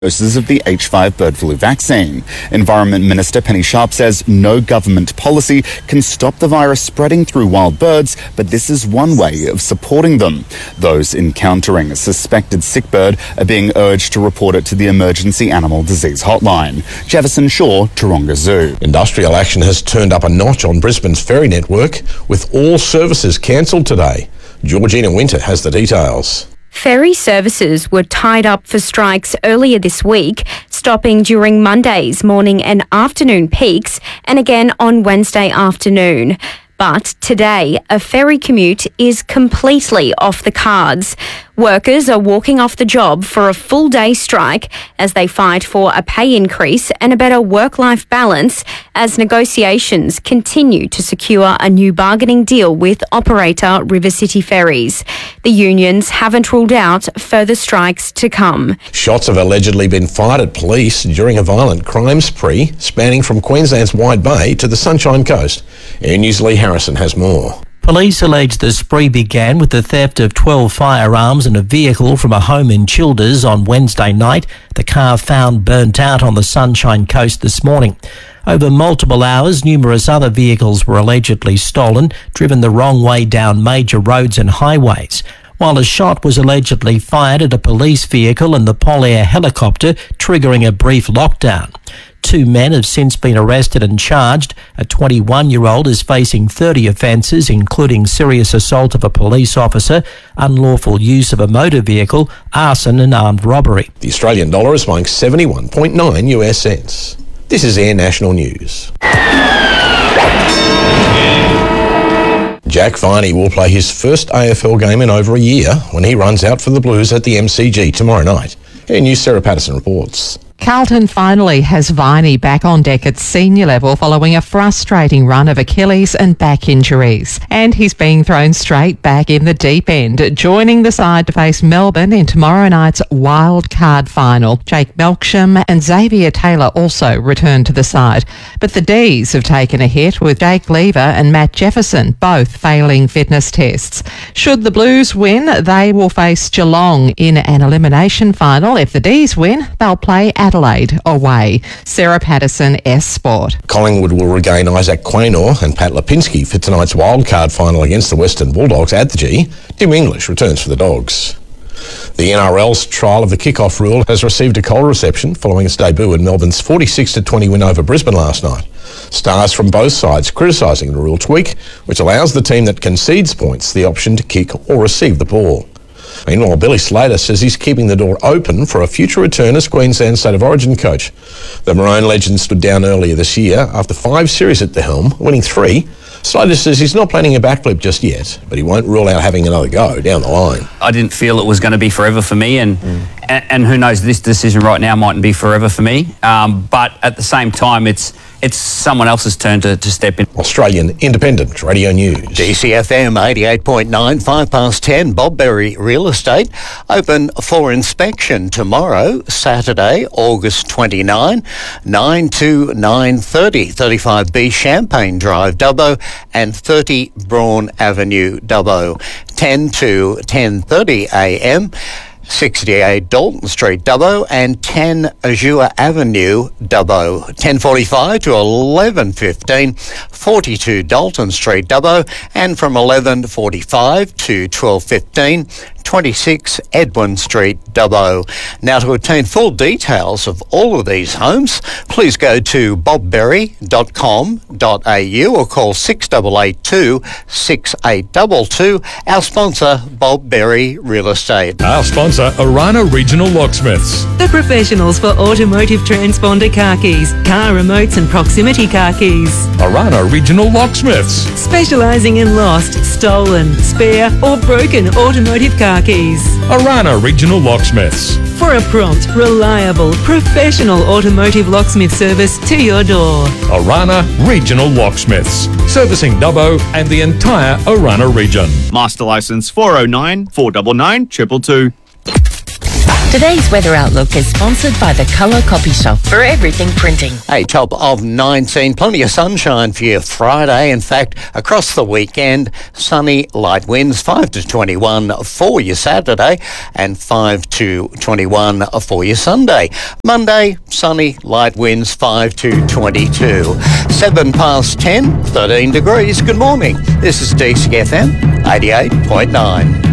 doses of the H5 bird flu vaccine. Environment Minister Penny Sharp says no government policy can stop the virus spreading through wild birds, but this is one way of supporting them. Those encountering a suspected sick bird are being urged to report it to the Emergency Animal Disease Hotline. Jefferson Shaw, Taronga Zoo. Industrial action has turned up a notch on Brisbane's ferry network, with all services cancelled today. Georgina Winter has the details. Ferry services were tied up for strikes earlier this week, stopping during Monday's morning and afternoon peaks and again on Wednesday afternoon. But today, a ferry commute is completely off the cards. Workers are walking off the job for a full-day strike as they fight for a pay increase and a better work-life balance as negotiations continue to secure a new bargaining deal with operator River City Ferries. The unions haven't ruled out further strikes to come. Shots have allegedly been fired at police during a violent crime spree spanning from Queensland's Wide Bay to the Sunshine Coast. Air News' Lee Harrison has more. Police allege the spree began with the theft of 12 firearms and a vehicle from a home in Childers on Wednesday night. The car found burnt out on the Sunshine Coast this morning. Over multiple hours, numerous other vehicles were allegedly stolen, driven the wrong way down major roads and highways. While a shot was allegedly fired at a police vehicle and the Polair helicopter, triggering a brief lockdown. 2 men have since been arrested and charged. A 21-year-old is facing 30 offences, including serious assault of a police officer, unlawful use of a motor vehicle, arson and armed robbery. The Australian dollar is buying 71.9 US cents. This is Air National News. Jack Viney will play his first AFL game in over a year when he runs out for the Blues at the MCG tomorrow night. Air News' Sarah Patterson reports. Carlton finally has Viney back on deck at senior level following a frustrating run of Achilles and back injuries. And he's being thrown straight back in the deep end, joining the side to face Melbourne in tomorrow night's wild card final. Jake Melksham and Xavier Taylor also return to the side. But the D's have taken a hit, with Jake Lever and Matt Jefferson both failing fitness tests. Should the Blues win, they will face Geelong in an elimination final. If the D's win, they'll play Adelaide away. Sarah Patterson, S Sport. Collingwood will regain Isaac Quaynor and Pat Lipinski for tonight's wildcard final against the Western Bulldogs at the G. Tim English returns for the Dogs. The NRL's trial of the kick-off rule has received a cold reception following its debut in Melbourne's 46-20 win over Brisbane last night. Stars from both sides criticising the rule tweak, which allows the team that concedes points the option to kick or receive the ball. Meanwhile, Billy Slater says he's keeping the door open for a future return as Queensland State of Origin coach. The Maroon legend stood down earlier this year after 5 series at the helm, winning 3. Slater says he's not planning a backflip just yet, but he won't rule out having another go down the line. I didn't feel it was going to be forever for me, and who knows, this decision right now mightn't be forever for me. But at the same time, it's someone else's turn to step in. Australian Independent Radio News. DCFM 88.9, 10:05. Bob Berry Real Estate open for inspection tomorrow, Saturday, August 29, 9 to 9:30. 35B Champagne Drive, Dubbo, and 30 Braun Avenue, Dubbo. 10 to 10:30 a.m. 68 Dalton Street, Dubbo, and 10 Azure Avenue, Dubbo. 10:45 to 11:15, 42 Dalton Street, Dubbo, and from 11:45 to 12:15, 26 Edwin Street, Dubbo. Now, to obtain full details of all of these homes, please go to bobberry.com.au or call 6882 6822. Our sponsor, Bob Berry Real Estate. Our sponsor, Arana Regional Locksmiths. The professionals for automotive transponder car keys, car remotes and proximity car keys. Arana Regional Locksmiths. Specialising in lost, stolen, spare or broken automotive car keys. Arana Regional Locksmiths. For a prompt, reliable, professional automotive locksmith service to your door. Arana Regional Locksmiths. Servicing Dubbo and the entire Arana region. Master Licence 409 499 222. Today's weather outlook is sponsored by the Colour Copy Shop for everything printing. A top of 19, plenty of sunshine for you Friday. In fact, across the weekend, sunny, light winds, 5 to 21 for you Saturday and 5 to 21 for you Sunday. Monday, sunny, light winds, 5 to 22. 7 past 10, 13 degrees. Good morning. This is DCFM 88.9.